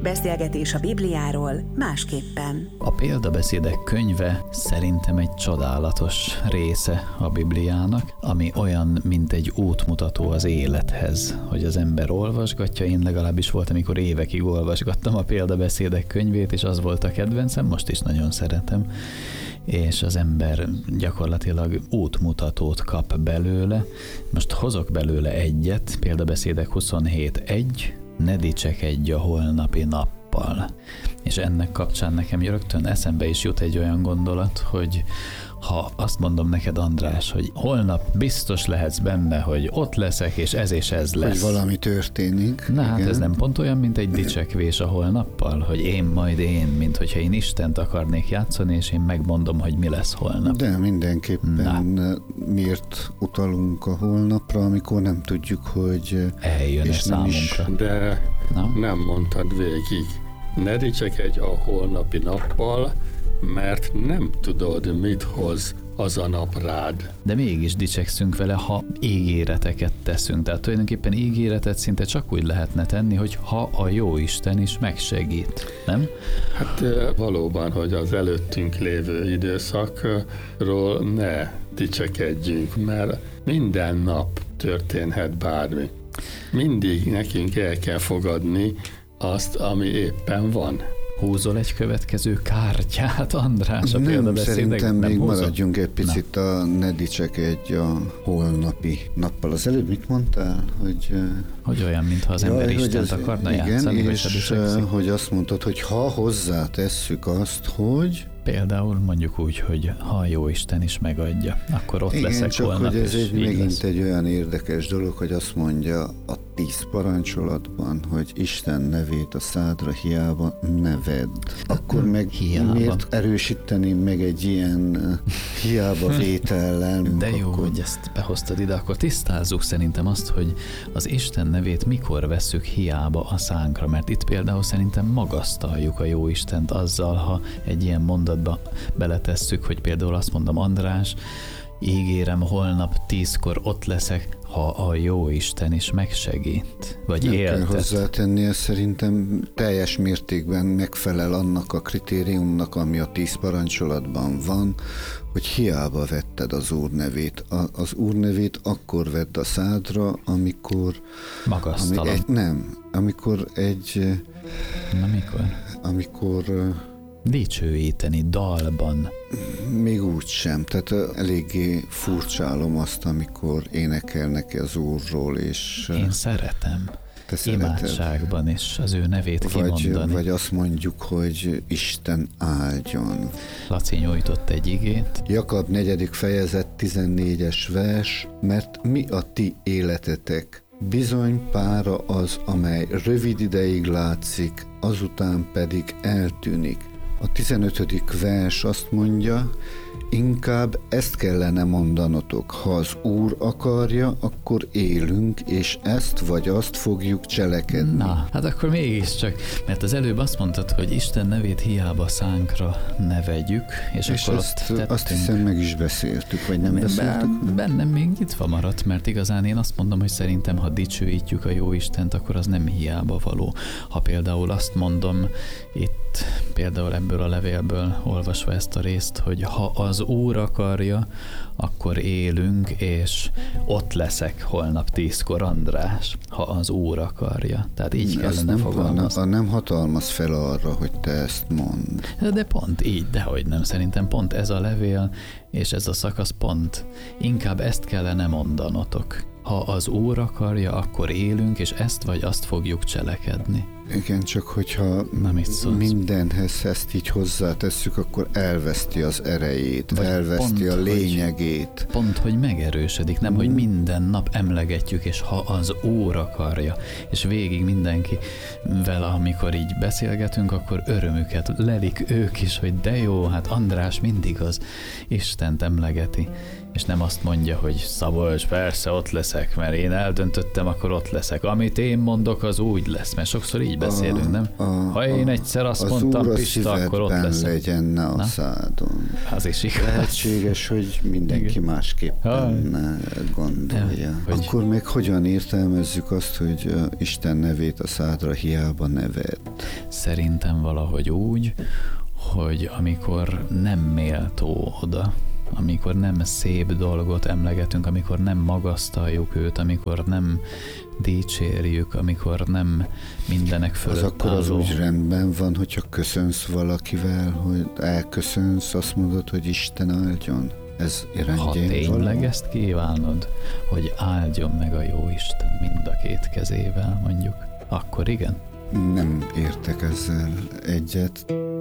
Beszélgetés a Bibliáról másképpen. A példabeszédek könyve szerintem egy csodálatos része a Bibliának, ami olyan, mint egy útmutató az élethez, hogy az ember olvasgatja. Én legalábbis volt, amikor évekig olvasgattam a példabeszédek könyvét, és az volt a kedvencem, most is nagyon szeretem. És az ember gyakorlatilag útmutatót kap belőle. Most hozok belőle egyet, példabeszédek 27.1, ne dicsekedj a holnapi nappal. És ennek kapcsán nekem rögtön eszembe is jut egy olyan gondolat, hogy ha azt mondom neked, András, hogy holnap biztos lehetsz benne, hogy ott leszek, és ez lesz. Hogy valami történik. Na hát ez nem pont olyan, mint egy dicsekvés a holnappal, hogy én, mint hogyha én Istent akarnék játszani, és én megmondom, hogy mi lesz holnap. De mindenképpen miért utalunk a holnapra, amikor nem tudjuk, hogy eljön számunkra. De nem mondtad végig. Ne dicsekedj a holnapi nappal, mert nem tudod, mit hoz az a nap rád. De mégis dicsekszünk vele, ha ígéreteket teszünk. Tehát tulajdonképpen ígéretet szinte csak úgy lehetne tenni, hogy ha a Jóisten is megsegít, nem? Hát valóban, hogy az előttünk lévő időszakról ne dicsekedjünk, mert minden nap történhet bármi. Mindig nekünk el kell fogadni azt, ami éppen van. Húzol egy következő kártyát, András, a nem, szerintem még maradjunk egy picit a ne dicsekedj a holnapi nappal. Az előbb mit mondtál? Hogy olyan, mintha az ember Istent akarna játszani, igen, és hogy azt mondtad, hogy ha hozzátesszük azt, hogy... Például mondjuk úgy, hogy ha a Jóisten is megadja, akkor ott leszek csak holnap, hogy ez megint lesz. Egy olyan érdekes dolog, hogy azt mondja a 10 parancsolatban, hogy Isten nevét a szádra hiába ne vedd. Akkor meg hiába. Miért erősíteném meg egy ilyen hiába vétellel? De jó, hogy ezt behoztad ide, akkor tisztázzuk szerintem azt, hogy az Isten nevét mikor vesszük hiába a szánkra, mert itt például szerintem magasztaljuk a jó Istent azzal, ha egy ilyen mondatba beletesszük, hogy például azt mondom, András, ígérem, holnap 10-kor ott leszek, ha a jó Isten is megsegít, vagy éltet. Nem kell hozzátenni, ez szerintem teljes mértékben megfelel annak a kritériumnak, ami a 10 parancsolatban van, hogy hiába vetted az Úr nevét. Az Úr nevét akkor vedd a szádra, amikor... Magasztalom. Amikor dicsőíteni dalban. Még úgy sem. Tehát eléggé furcsálom azt, amikor énekel neki az Úrról, és... Én szeretem. Imádságban is az ő nevét kimondani. Vagy azt mondjuk, hogy Isten áldjon. Laci nyújtott egy igét. Jakab 4. fejezet 14. vers, mert mi a ti életetek? Bizony pára az, amely rövid ideig látszik, azután pedig eltűnik. A 15. vers azt mondja, inkább ezt kellene mondanotok, ha az Úr akarja, akkor élünk, és ezt vagy azt fogjuk cselekedni. Na, hát akkor mégiscsak, mert az előbb azt mondtad, hogy Isten nevét hiába szánkra ne vegyük, és akkor azt hiszem meg is beszéltük, vagy nem beszéltük? Bennem még nyitva maradt, mert igazán én azt mondom, hogy szerintem, ha dicsőítjük a jó Istent, akkor az nem hiába való. Ha például azt mondom, itt például ebből a levélből olvasva ezt a részt, hogy ha az Úr akarja, akkor élünk, és ott leszek holnap 10-kor, András, ha az Úr akarja. Tehát így kellene fogalmazni. Nem hatalmaz fel arra, hogy te ezt mondd. De pont így, dehogy nem. Szerintem pont ez a levél, és ez a szakasz pont. Inkább ezt kellene mondanotok. Ha az Úr akarja, akkor élünk, és ezt vagy azt fogjuk cselekedni. Igen, csak hogyha mindenhez ezt így hozzátesszük, akkor elveszti az erejét, vagy elveszti a lényegét. Pont, hogy megerősödik, nem, hogy minden nap emlegetjük, és ha az Úr akarja, és végig mindenkivel, amikor így beszélgetünk, akkor örömüket lelik ők is, hogy de jó, hát András mindig az Istent emlegeti, és nem azt mondja, hogy Szabolcs, persze ott leszek, mert én eldöntöttem, akkor ott leszek. Amit én mondok, az úgy lesz, mert sokszor így így beszélünk, nem? Ha én egyszer azt mondtam, Pista, akkor ott leszek. Legyen a szádon. Az is igaz. Lehetséges, hogy mindenki másképpen gondolja. Akkor meg hogyan értelmezzük azt, hogy Isten nevét a szádra hiába neved? Szerintem valahogy úgy, hogy amikor nem méltó oda, amikor nem szép dolgot emlegetünk, amikor nem magasztaljuk őt, amikor nem dicsérjük, amikor nem mindenek fölött az akkor az álló. úgy rendben van, hogyha köszönsz valakivel, hogy elköszönsz, azt mondod, hogy Isten áldjon? Ez rendjén Ha tényleg valami? ezt kívánod, hogy áldjon meg a jó Isten mind a két kezével, mondjuk, akkor igen. Nem értek ezzel egyet.